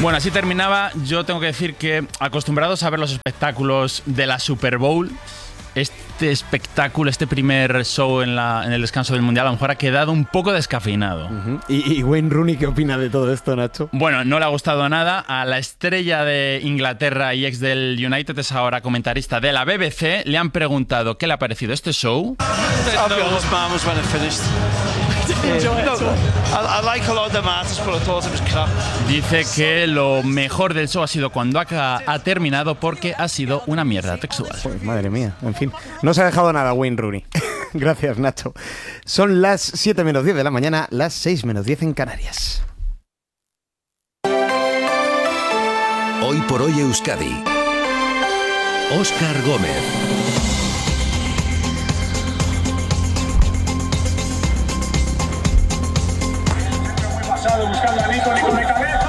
Bueno, así terminaba. Yo tengo que decir que, acostumbrados a ver los espectáculos de la Super Bowl, este espectáculo, este primer show en el descanso del Mundial, a lo mejor ha quedado un poco descafeinado. ¿Y Wayne Rooney qué opina de todo esto, Nacho? Bueno, no le ha gustado nada. A la estrella de Inglaterra y ex del United, es ahora comentarista de la BBC, le han preguntado qué le ha parecido este show. Dice que lo mejor del show ha sido cuando ha terminado, porque ha sido una mierda textual. Pues madre mía, en fin. No se ha dejado nada Wayne Rooney. Gracias, Nacho. Son las 7 menos 10 de la mañana, las 6 menos 10 en Canarias. Hoy por hoy Euskadi. Óscar Gómez. Buscando a Nico de cabeza.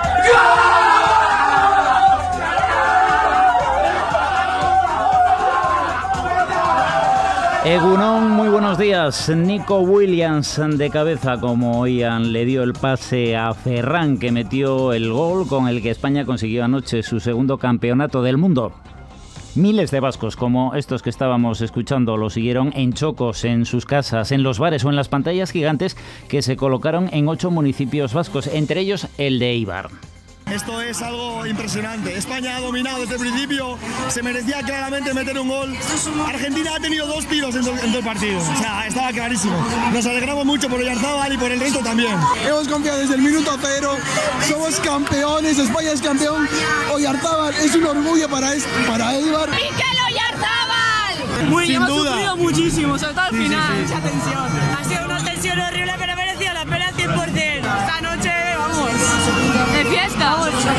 Egunon, muy buenos días. Nico Williams de cabeza, como oían, le dio el pase a Ferran, que metió el gol con el que España consiguió anoche su segundo campeonato del mundo. Miles de vascos como estos que estábamos escuchando lo siguieron en chocos, en sus casas, en los bares o en las pantallas gigantes que se colocaron en 8 municipios vascos, entre ellos el de Eibar. Esto es algo impresionante. España ha dominado desde el principio, se merecía claramente meter un gol. Argentina ha tenido 2 tiros en todo el partido, o sea, estaba clarísimo. Nos alegramos mucho por Oyarzábal y por el resto también. Hemos confiado desde el minuto 0, somos campeones, España es campeón. Oyarzábal es un orgullo para Eibar. ¡Mikel Oyarzábal! Sin duda. Ha sufrido muchísimo, sobre todo al final. Sí. Mucha tensión. Ha sido una tensión horrible, pero merecía la pena al 100%. Esta noche, vamos, de fiesta.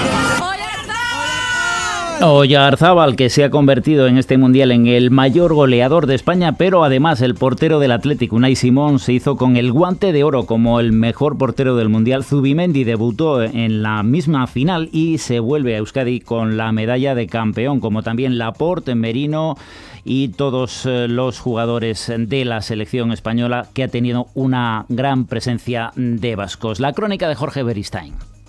Oyarzábal, que se ha convertido en este mundial en el mayor goleador de España, pero además el portero del Athletic, Unai Simón, se hizo con el guante de oro como el mejor portero del mundial. Zubimendi debutó en la misma final y se vuelve a Euskadi con la medalla de campeón, como también Laporte, Merino y todos los jugadores de la selección española, que ha tenido una gran presencia de vascos. La crónica de Jorge Beristain.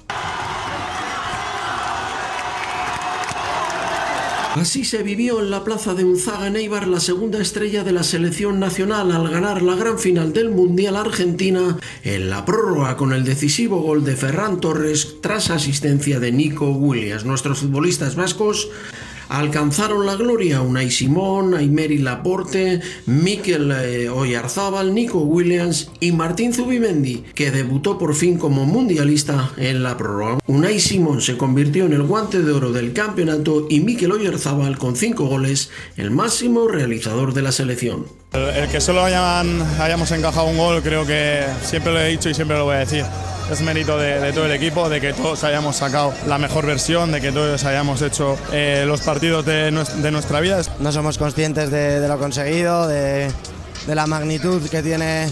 Así se vivió en la plaza de Unzaga en Eibar la segunda estrella de la selección nacional al ganar la gran final del Mundial Argentina en la prórroga con el decisivo gol de Ferran Torres tras asistencia de Nico Williams. Nuestros futbolistas vascos alcanzaron la gloria: Unai Simón, Aymeri Laporte, Mikel Oyarzábal, Nico Williams y Martín Zubimendi, que debutó por fin como mundialista en la prórroga. Unai Simón se convirtió en el guante de oro del campeonato y Mikel Oyarzábal, con 5 goles, el máximo realizador de la selección. El que solo hayamos encajado un gol, creo que siempre lo he dicho y siempre lo voy a decir. Es mérito de todo el equipo, de que todos hayamos sacado la mejor versión, de que todos hayamos hecho los partidos de nuestra vida. No somos conscientes de lo conseguido, de la magnitud que tiene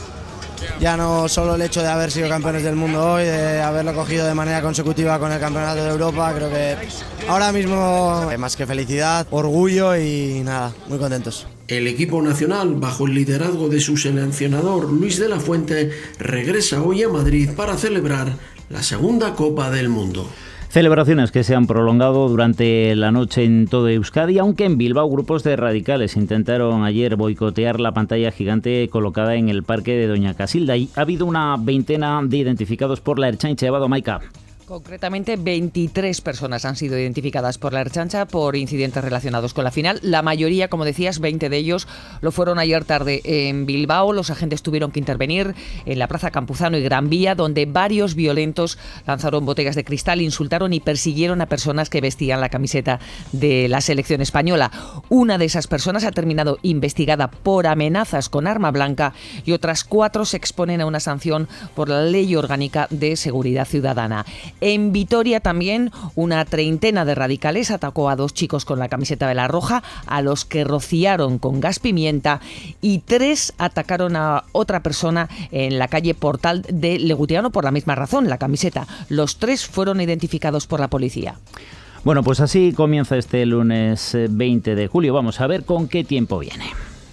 ya no solo el hecho de haber sido campeones del mundo hoy, de haberlo cogido de manera consecutiva con el Campeonato de Europa. Creo que ahora mismo más que felicidad, orgullo y nada, muy contentos. El equipo nacional, bajo el liderazgo de su seleccionador Luis de la Fuente, regresa hoy a Madrid para celebrar la segunda Copa del Mundo. Celebraciones que se han prolongado durante la noche en todo Euskadi, aunque en Bilbao grupos de radicales intentaron ayer boicotear la pantalla gigante colocada en el parque de Doña Casilda. Y ha habido una veintena de identificados por la Ertzaintza. Evado Maica. Concretamente, 23 personas han sido identificadas por la Ertzaintza por incidentes relacionados con la final. La mayoría, como decías, 20 de ellos lo fueron ayer tarde en Bilbao. Los agentes tuvieron que intervenir en la Plaza Campuzano y Gran Vía, donde varios violentos lanzaron botellas de cristal, insultaron y persiguieron a personas que vestían la camiseta de la selección española. Una de esas personas ha terminado investigada por amenazas con arma blanca y otras 4 se exponen a una sanción por la Ley Orgánica de Seguridad Ciudadana. En Vitoria también una treintena de radicales atacó a 2 chicos con la camiseta de la Roja, a los que rociaron con gas pimienta, y 3 atacaron a otra persona en la calle Portal de Legutiano por la misma razón, la camiseta. Los 3 fueron identificados por la policía. Bueno, pues así comienza este lunes 20 de julio. Vamos a ver con qué tiempo viene.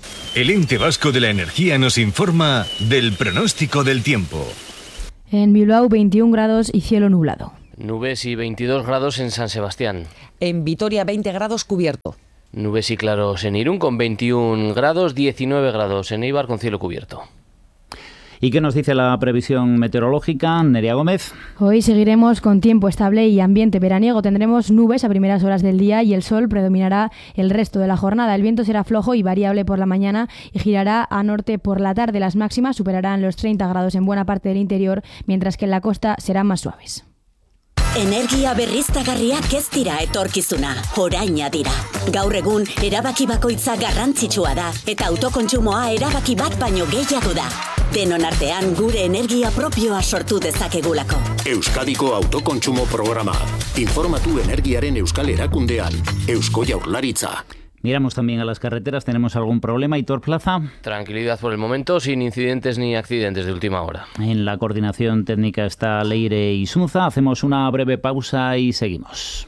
El Ente Vasco de la Energía nos informa del pronóstico del tiempo. En Bilbao 21 grados y cielo nublado. Nubes y 22 grados en San Sebastián. En Vitoria 20 grados cubierto. Nubes y claros en Irún con 21 grados, 19 grados en Eibar con cielo cubierto. ¿Y qué nos dice la previsión meteorológica? Nerea Gómez. Hoy seguiremos con tiempo estable y ambiente veraniego. Tendremos nubes a primeras horas del día y el sol predominará el resto de la jornada. El viento será flojo y variable por la mañana y girará a norte por la tarde. Las máximas superarán los 30 grados en buena parte del interior, mientras que en la costa serán más suaves. Energia berriztagarriak ez dira etorkizuna, oraina dira. Gaur egun, erabaki bakoitza garrantzitsua da, eta autokontsumoa erabaki bat baino gehiago da. Denon artean gure energia propioa sortu dezakegulako. Euskadiko autokontsumo programa. Informatu energiaren euskal erakundean. Eusko Jaurlaritza. Miramos también a las carreteras, ¿tenemos algún problema? Hitor Plaza. Tranquilidad por el momento, sin incidentes ni accidentes de última hora. En la coordinación técnica está Leire Isunza. Hacemos una breve pausa y seguimos.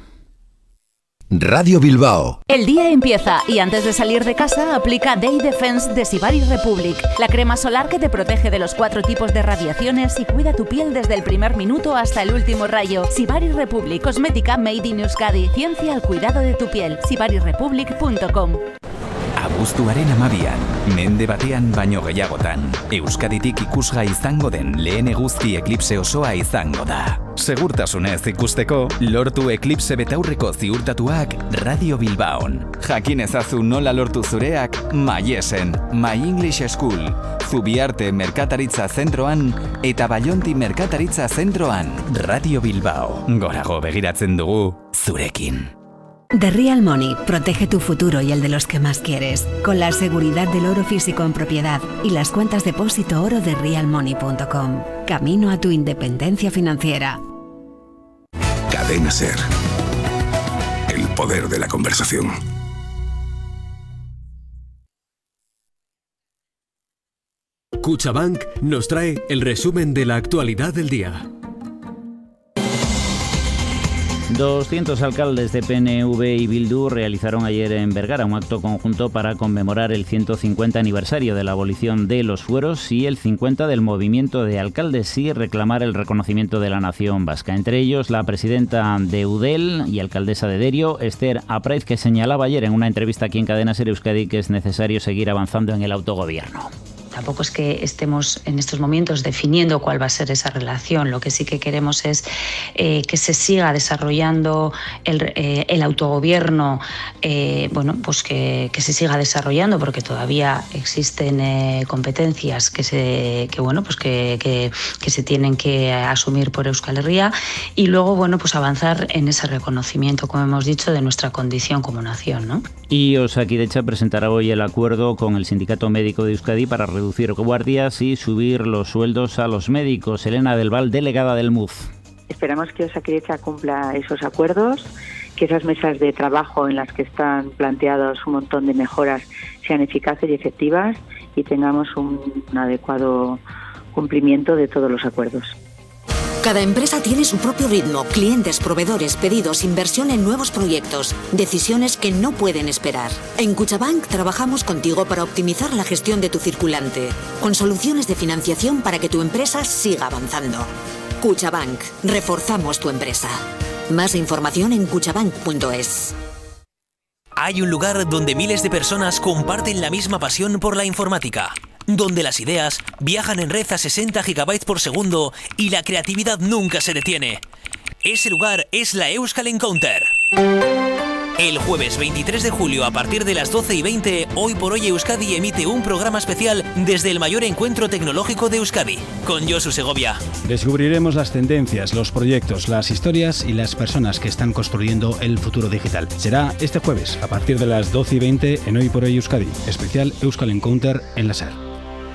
Radio Bilbao. El día empieza y antes de salir de casa aplica Day Defense de Sibari Republic, la crema solar que te protege de los 4 tipos de radiaciones y cuida tu piel desde el primer minuto hasta el último rayo. Sibari Republic, cosmética made in Euskadi, ciencia al cuidado de tu piel. sibarirepublic.com. Abuztuaren 12an, mende batean baino gehiagotan, Euskaditik ikusgai izango den lehen eguzki eklipse osoa izango da. Segurtasunez ikusteko, lortu eklipse betaurreko ziurtatuak Radio Bilbaon. Jakin ezazu nola lortu zureak Maiesen, My English School, Zubiarte Merkataritza Zentroan eta Baionti Merkataritza Zentroan. Radio Bilbao, gorago begiratzen dugu zurekin. The Real Money protege tu futuro y el de los que más quieres, con la seguridad del oro físico en propiedad y las cuentas depósito oro de realmoney.com. Camino a tu independencia financiera. Cadena SER. El poder de la conversación. CaixaBank nos trae el resumen de la actualidad del día. 200 alcaldes de PNV y Bildu realizaron ayer en Vergara un acto conjunto para conmemorar el 150 aniversario de la abolición de los fueros y el 50 del movimiento de alcaldes y reclamar el reconocimiento de la nación vasca. Entre ellos, la presidenta de Eudel y alcaldesa de Derio, Esther Apraiz, que señalaba ayer en una entrevista aquí en Cadena SER Euskadi que es necesario seguir avanzando en el autogobierno. Tampoco es que estemos en estos momentos definiendo cuál va a ser esa relación. Lo que sí que queremos es que se siga desarrollando el autogobierno, pues que se siga desarrollando, porque todavía existen competencias que se tienen que asumir por Euskal Herria, y luego pues avanzar en ese reconocimiento, como hemos dicho, de nuestra condición como nación, ¿no? Y Osakidetza presentará hoy el acuerdo con el Sindicato Médico de Euskadi para reducir guardias y subir los sueldos a los médicos. Elena del Val, delegada del MUF. Esperamos que Osakidetza cumpla esos acuerdos, que esas mesas de trabajo en las que están planteados un montón de mejoras sean eficaces y efectivas y tengamos un adecuado cumplimiento de todos los acuerdos. Cada empresa tiene su propio ritmo, clientes, proveedores, pedidos, inversión en nuevos proyectos, decisiones que no pueden esperar. En CaixaBank trabajamos contigo para optimizar la gestión de tu circulante, con soluciones de financiación para que tu empresa siga avanzando. CaixaBank, reforzamos tu empresa. Más información en caixabank.es. Hay un lugar donde miles de personas comparten la misma pasión por la informática, donde las ideas viajan en red a 60 GB por segundo y la creatividad nunca se detiene. Ese lugar es la Euskal Encounter. El jueves 23 de julio a partir de las 12:20, Hoy por Hoy Euskadi emite un programa especial desde el mayor encuentro tecnológico de Euskadi, con Josu Segovia. Descubriremos las tendencias, los proyectos, las historias y las personas que están construyendo el futuro digital. Será este jueves a partir de las 12:20 en Hoy por Hoy Euskadi, especial Euskal Encounter en la SER.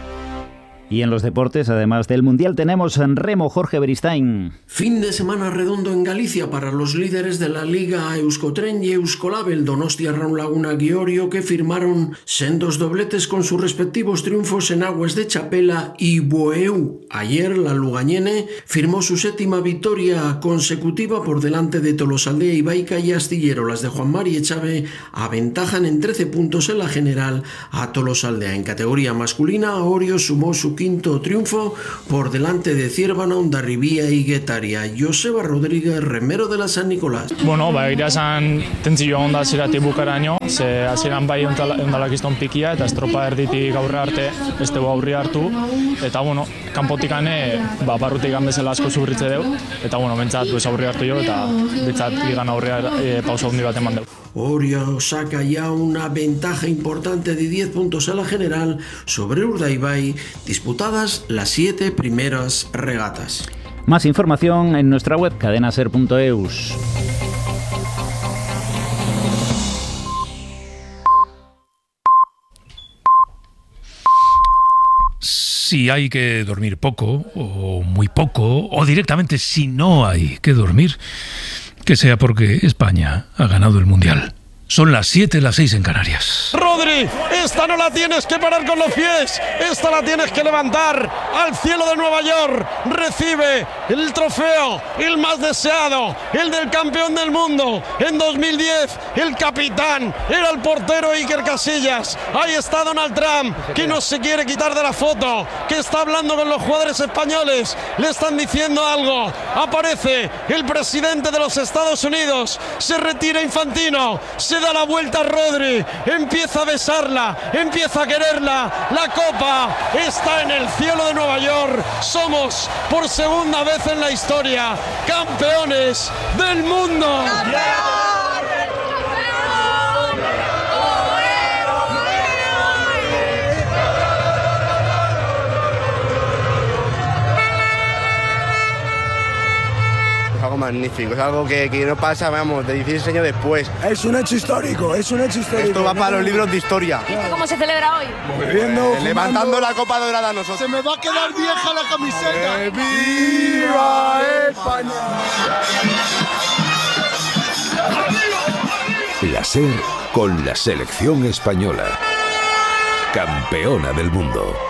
Y en los deportes, además del Mundial, tenemos en remo Jorge Beristain. Fin de semana redondo en Galicia para los líderes de la Liga Euskotren y Euskolabel, Donostia, Raun Laguna, Giorio, que firmaron sendos dobletes con sus respectivos triunfos en aguas de Chapela y Bueu. Ayer la Lugañene firmó su 7ª victoria consecutiva por delante de Tolosaldea, Ibaica y Astillero. Las de Juan Mari Echave aventajan en 13 puntos en la general a Tolosaldea. En categoría masculina, Orio sumó su quinto triunfo por delante de Ciervana, Hondarribia y Guetaria. Joseba Rodríguez, remero de la San Nicolás. Bueno, egia esan tentzio onda zeratik bukaraino, ze hasieran bai ondalak izton pikia, eta estropa erditik aurre arte, ez dugu aurri hartu, eta bueno, kanpotikane, barrutik bezala asko zurritze deu, eta bueno, bentsat aurri hartu jo, eta bentsat ligan aurrea pausa hundi bat eman deu. Oria saca ya una ventaja importante de 10 puntos a la general sobre Urdaibai, disputadas las 7 primeras regatas. Más información en nuestra web cadenaser.eus. Si hay que dormir poco, o muy poco, o directamente si no hay que dormir, que sea porque España ha ganado el Mundial. Son las 7, las 6 en Canarias. Rodri, esta no la tienes que parar con los pies, esta la tienes que levantar al cielo de Nueva York. Recibe el trofeo, el más deseado, el del campeón del mundo. En 2010, el capitán era el portero Iker Casillas. Ahí está Donald Trump, que no se quiere quitar de la foto, que está hablando con los jugadores españoles. Le están diciendo algo. Aparece el presidente de los Estados Unidos. Se retira Infantino. Se da la vuelta a Rodri, empieza a besarla, empieza a quererla. La copa está en el cielo de Nueva York. Somos por segunda vez en la historia campeones del mundo. Algo magnífico, es algo que no pasa, vamos, de 16 años después. Es un hecho histórico, es un hecho histórico. Esto va para los libros de historia. ¿Y esto cómo se celebra hoy? Levantando la copa dorada a nosotros. Se me va a quedar vieja la camiseta. ¡Viva España! La SER con la selección española. Campeona del mundo.